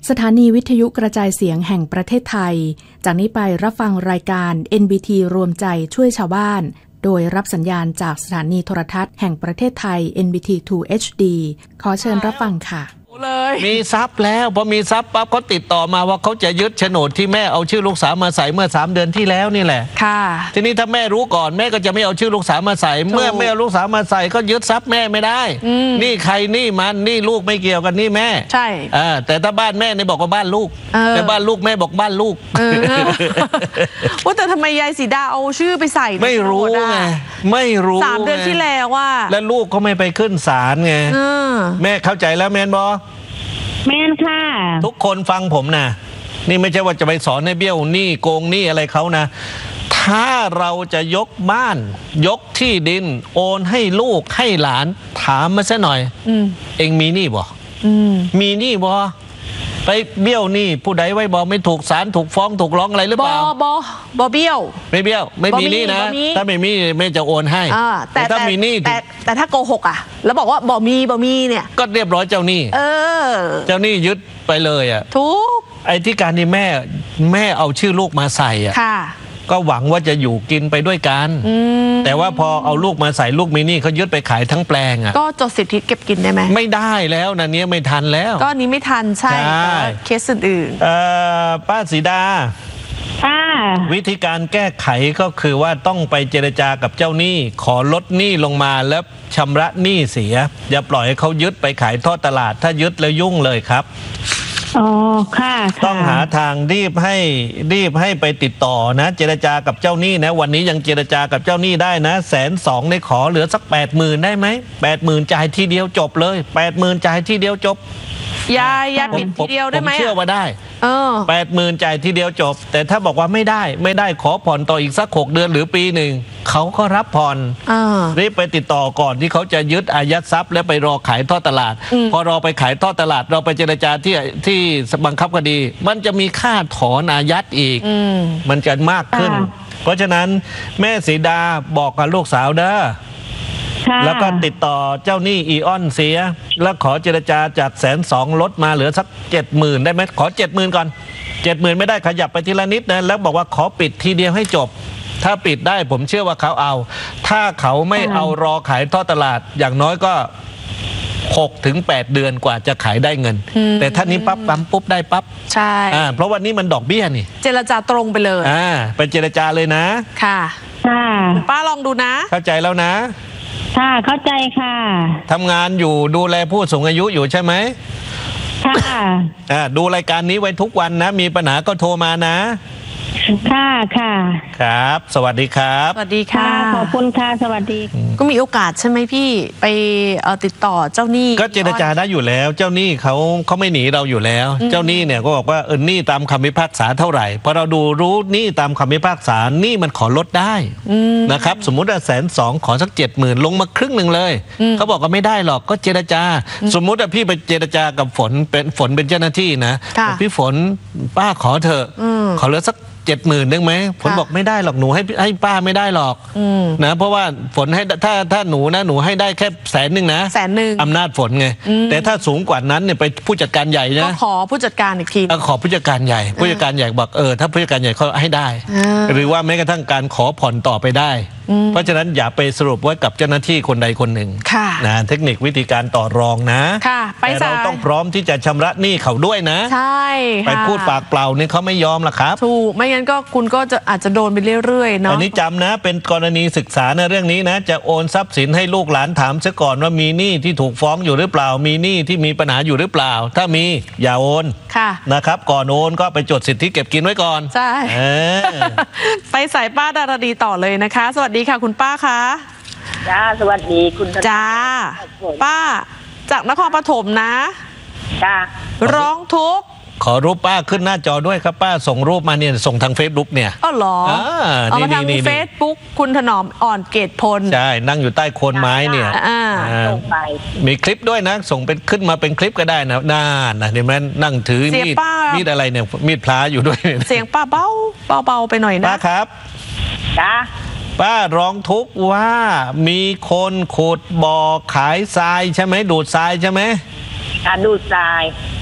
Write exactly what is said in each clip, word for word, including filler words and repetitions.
สถานีวิทยุกระจายเสียงแห่งประเทศไทยจากนี้ไปรับฟังรายการ เอ็น บี ที รวมใจช่วยชาวบ้านโดยรับสัญญาณจากสถานีโทรทัศน์แห่งประเทศไทย เอ็น บี ที ทู เอช ดี ขอเชิญรับฟังค่ะมีทรัพย์แล้วพอมีทรัพย์ปั๊บเขาติดต่อมาว่าเขาจะยึดโฉนดที่แม่เอาชื่อลูกสาวมาใส่เมื่อสามเดือนที่แล้วนี่แหละค่ะทีนี้ถ้าแม่รู้ก่อนแม่ก็จะไม่เอาชื่อลูกสาวมาใส่เมื่อแม่เอาลูกสาวมาใส่ก็ยึดทรัพย์แม่ไม่ได้นี่ใครนี่มันนี่ลูกไม่เกี่ยวกันนี่แม่ใช่แต่ถ้าบ้านแม่เนี่ยบอกว่าบ้านลูกแต่บ้านลูกแม่บอกบ้านลูกว่าแต่ทำไมยายสีดาเอาชื่อไปใส่ไม่รู้ไงไม่รู้สามเดือนที่แล้วว่าแล้วลูกเขาไม่ไปขึ้นศาลไงแม่เข้าใจแล้วแม่นบอแม่นค่ะทุกคนฟังผมนะนี่ไม่ใช่ว่าจะไปสอนให้เบี้ยวหนี้โกงหนี้อะไรเขานะถ้าเราจะยกบ้านยกที่ดินโอนให้ลูกให้หลานถามมาซะหน่อยอเองมีหนี้บ่มีหนี้บ่ไปเบี้ยวหนี้ผู้ใดไว้บอกไม่ถูกศาลถูกฟ้องถูกร้องอะไรหรือเปล่าบอบอบอเบี้ยวไม่เบี้ยวไม่มีหนี้นะถ้าไม่มีไม่จะโอนให้แต่ถ้ามีหนี้แต่แต่ถ้าโกหกอ่ะแล้วบอกว่าบอมีบอมีเนี่ยก็เรียบร้อยเจ้าหนี้เออเจ้าหนี้ยึดไปเลยอ่ะทุกไอ้ที่การนี่แม่แม่เอาชื่อลูกมาใส่อ่ะก็หวังว่าจะอยู่กินไปด้วยกันแต่ว่าพอเอาลูกมาใส่ลูกมินี่เขายึดไปขายทั้งแปลงอ่ะก็จดสิทธิเก็บกินได้ไหมไม่ได้แล้วนะเนี้ยไม่ทันแล้วก็นี้ไม่ทันใช่เคสอื่นป้าสีดาวิธีการแก้ไขก็คือว่าต้องไปเจรจากับเจ้าหนี้ขอลดหนี้ลงมาแล้วชำระหนี้เสียอย่าปล่อยให้เขายึดไปขายทอดตลาดถ้ายึดแล้วยุ่งเลยครับอ๋อค่ะต้องหาทางรีบให้รีบให้ไปติดต่อนะเจรจากับเจ้าหนี้นะวันนี้ยังเจรจากับเจ้าหนี้ได้นะแสนสองในขอเหลือสักแปดหมื่นได้ไหมแปดหมื่นจ่ายทีเดียวจบเลยแปดหมื่นจ่ายทีเดียวจบยายยายปิดทีเดียวได้ไหมผมเชื่อว่าได้แปดหมื่นจ่ายทีเดียวจบแต่ถ้าบอกว่าไม่ได้ไม่ได้ขอผ่อนต่ออีกสักหกเดือนหรือปีหนึ่งเขาก็รับผ่อนรีบไปติดต่อก่อนที่เขาจะยึดอายัดทรัพย์แล้วไปรอขายทอดตลาดพอรอไปขายทอดตลาดเราไปเจรจาที่ที่บังคับคดีมันจะมีค่าถอนอายัดอีกมันจะมากขึ้นเพราะฉะนั้นแม่สีดาบอกกับลูกสาวเด้อแล้วก็ติดต่อเจ้าหนี้อีออนเสียแล้วขอเจรจาจากแสนสองลดมาเหลือสักเจ็ดหมื่นได้ไหมขอเจ็ดหมื่นก่อนเจ็ดหมื่นไม่ได้ขยับไปทีละนิดนะแล้วบอกว่าขอปิดทีเดียวให้จบถ้าปิดได้ผมเชื่อว่าเขาเอาถ้าเขาไม่เอารอขายทอดตลาดอย่างน้อยก็หกถึงแปดเดือนกว่าจะขายได้เงินแต่ถ้านี้ปั๊บปั๊มปุ๊บได้ปั๊บใช่เพราะวันนี้มันดอกเบี้ยนี่เจรจาตรงไปเลยอ่าไปเจรจาเลยนะค่ะค่ะป้าลองดูนะเข้าใจแล้วนะค่ะเข้าใจค่ะทำงานอยู่ดูแลผู้สูงอายุอยู่ใช่ไหมค่ะอ่าดูรายการนี้ไว้ทุกวันนะมีปัญหาก็โทรมานะค่ะค่ะครับสวัสดีครับสวัสดีค่ะขอบคุณค่ะสวัสดีก็มีโอกาสใช่ไหมพี่ไปติดต่อเจ้าหนี้ก็เจรจาได้อยู่แล้วเจ้าหนี้เขาเขาไม่หนีเราอยู่แล้วเจ้าหนี้เนี่ยก็บอกว่าเออหนี้ตามคำพิพากษาเท่าไหร่พอเราดูรู้หนี้ตามคำพิพากษาหนี้มันขอลดได้นะครับสมมุติว่าแสนสองขอสักเจ็ดหมื่นลงมาครึ่งหนึ่งเลยเขาบอกว่าไม่ได้หรอกก็เจรจาสมมุติว่าพี่ไปเจรจากับฝนเป็นฝนเป็นเจ้าหน้าที่นะพี่ฝนป้าขอเถอะขอเหลือสักเจ็ดหมื่นได้ไหมฝนบอกไม่ได้หรอกหนูให้ให้ป้าไม่ได้หรอกนะเพราะว่าฝนให้ถ้าถ้าหนูนะหนูให้ได้แค่แสนหนึ่งนะแสนหนึ่งอำนาจฝนไงแต่ถ้าสูงกว่านั้นเนี่ยไปผู้จัดการใหญ่นะก็ขอผู้จัดการอีกทีขอผู้จัดการใหญ่ผู้จัดการใหญ่บอกเออถ้าผู้จัดการใหญ่เขาให้ได้หรือว่าแม้กระทั่งการขอผ่อนต่อไปได้เพราะฉะนั้นอย่าไปสรุปไว้กับเจ้าหน้าที่คนใดคนหนึ่งนะเทคนิควิธีการต่อรองนะแต่เราต้องพร้อมที่จะชำระหนี้เขาด้วยนะใช่ไปพูดปากเปล่านี่เขาไม่ยอมหรอกครับถูกไม่งั้นก็คุณก็จะอาจจะโดนไปเรื่อยๆเนาะอันนี้จำนะเป็นกรณีศึกษาในเรื่องนี้นะจะโอนทรัพย์สินให้ลูกหลานถามซะก่อนว่ามีหนี้ที่ถูกฟ้องอยู่หรือเปล่ามีหนี้ที่มีปัญหาอยู่หรือเปล่าถ้ามีอย่าโอนนะครับก่อนโอนก็ไปจดสิทธิเก็บกินไว้ก่อนใช่ไปสายป้าดารดีต่อเลยนะคะสวัสดีค่ะคุณป้าคะจ้าสวัสดีคุณจ้าป้าจากนครปฐมนะจ้าร้องทุกข์ขอรูปป้าขึ้นหน้าจอด้วยครับป้าส่งรูปมาเนี่ยส่งทางเฟซบุ๊กเนี่ยอ๋อเหรอเอามาทางเฟซบุ๊กคุณถนอมอ่อนเกตพลใช่นั่งอยู่ใต้โคนไม้เนี่ยมีคลิปด้วยนะส่งเป็นขึ้นมาเป็นคลิปก็ได้นะน่านะเห็นไหมนั่งถือมีดมีดอะไรเนี่ยมีดพลาอยู่ด้วยเสียงป้าเบาเบาๆไปหน่อยนะป้าครับจ้าป้าร้องทุกข์ว่ามีคนขุดบ่อขายทรายใช่ไหมดูดทรายใช่ไหมการดูดทราย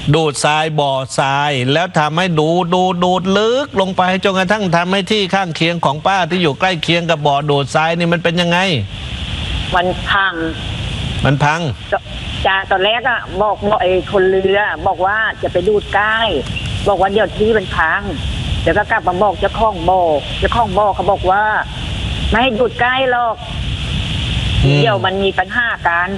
ดูดทรายบ่อทรายแล้วทำให้ดูดูดูดลึกลงไปจนกระทั่งทำให้ที่ข้างเคียงของป้าที่อยู่ใกล้เคียงกับบ่อดูดทรายนี่มันเป็นยังไงมันพังมันพังจ้าตอนแรกอะบอกบอกไอ้คนเรือบอกว่าจะไปดูดใกล้บอกว่าเดี๋ยวที่มันพังเดี๋ยวก็กลับมาบอกเจ้าของบ่อเจ้าของบ่อเขาบอกว่าไม่ให้ดูดใกล้หรอกเดี๋ยวมันมีปัญหากัน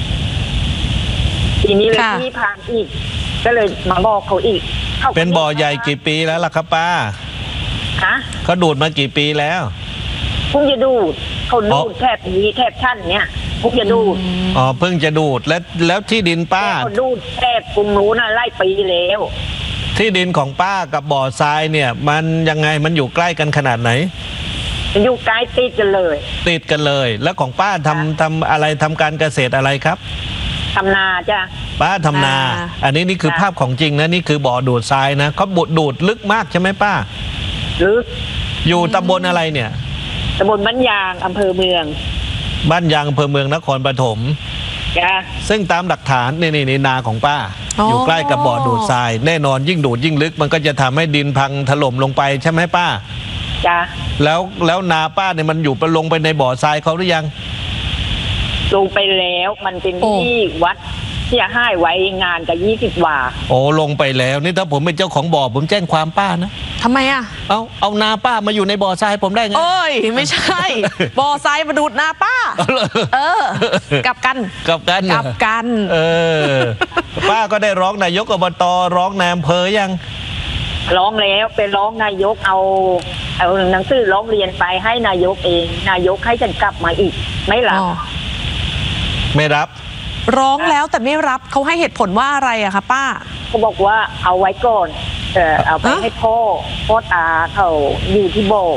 ทีนี้เลยที่พังอีกก็เลยมาบอกเขาอีกเป็นบ่อใหญ่กี่ปีแล้วล่ะครับป้าคะเขาดูดมากี่ปีแล้วเพิ่งจะดูดเขาดูดแทบนี้แทบชั้นเนี้ยเพิ่งจะดูดอ๋อเพิ่งจะดูดแล้วแล้วที่ดินป้าเขาดูดแทบกรุงรู้นะไล่ปีแล้วที่ดินของป้ากับบ่อทรายเนี่ยมันยังไงมันอยู่ใกล้กันขนาดไหนมันอยู่ใกล้ติดกันเลยติดกันเลยแล้วของป้าทำทำอะไรทำการเกษตรอะไรครับทำนาจ้ะป้าทำนาอันนี้นี่คือภาพของจริงนะนี่คือบ่อดูดทรายนะเขาบุดดูดลึกมากใช่ไหมป้าลึกอยู่ตำบลอะไรเนี่ยตำบลบ้านยางอำเภอเมืองบ้านยางอำเภอเมืองนครปฐมจ้ะซึ่งตามหลักฐานนี่นี่นาของป้า อ, อยู่ใกล้กับบ่อดูดทรายแน่นอนยิ่งดูดยิ่งลึกมันก็จะทำให้ดินพังถล่มลงไปใช่ไหมป้าจ้ะแล้วแล้วนาป้าเนี่ยมันอยู่ไปลงไปในบ่อทรายเขาหรือยังลงไปแล้วมันเป็นที่วัดที่จะให้ไว้งานกับยี่สิบวาโอ้ลงไปแล้วนี่ถ้าผมเป็นเจ้าของบ่อผมแจ้งความป้านะทำไมอ่ะเอาเอานาป้ามาอยู่ในบ่อทรายผมได้ไงโอ้ยไม่ใช่บ่อทรายมาดูดนาป้าเออกลับกันกลับกันกลับกันเออป้าก็ได้ร้องนายกอบตร้องนายอำเภอยังร้องแล้วไปร้องนายกเอาเอาหนังสือร้องเรียนไปให้นายกเองนายกให้ฉันกลับมาอีกไม่รับไม่รับร้องแล้วแต่ไม่รับเขาให้เหตุผลว่าอะไรอะคะป้าเขาบอกว่าเอาไว้ก่อนเออเอาไปให้พ่อพ่อตาเขาอยู่ที่โบ